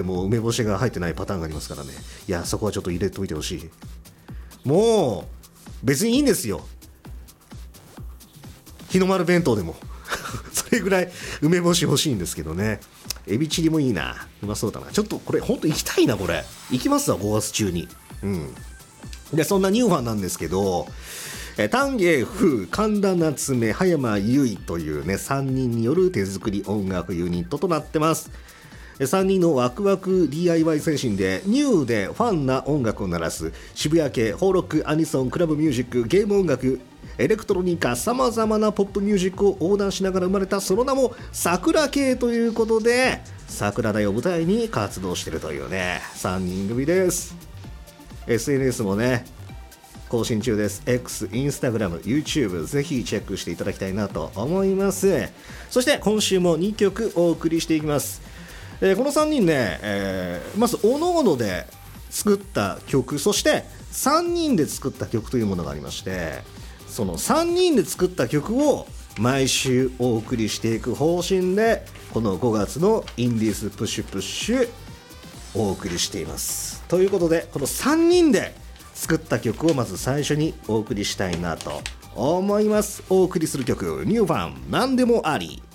もう梅干しが入ってないパターンがありますからね。いやそこはちょっと入れといてほしい。もう別にいいんですよ、日の丸弁当でもそれぐらい梅干し欲しいんですけどね。エビチリもいいな、うまそうだな。ちょっとこれ本当行きたいな、これ行きますわ5月中に。でそんなニューファンなんですけど、丹下風、神田夏目、葉山優衣というね3人による手作り音楽ユニットとなってます。3人のワクワク DIY 精神でニューでファンな音楽を鳴らす渋谷系ホーロック、アニソン、クラブミュージック、ゲーム音楽、エレクトロニカ、さまざまなポップミュージックを横断しながら生まれたその名も桜系ということで、桜台を舞台に活動しているというね3人組です。 SNS もね更新中です。 X、インスタグラム、YouTube ぜひチェックしていただきたいなと思います。そして今週も2曲お送りしていきます。この3人ね、まずおのおので作った曲、そして3人で作った曲というものがありまして、その3人で作った曲を毎週お送りしていく方針で、この5月のインディーズプッシュプッシュお送りしています。ということでこの3人で作った曲をまず最初にお送りしたいなと思います。お送りする曲、ニューファンなんでもあり。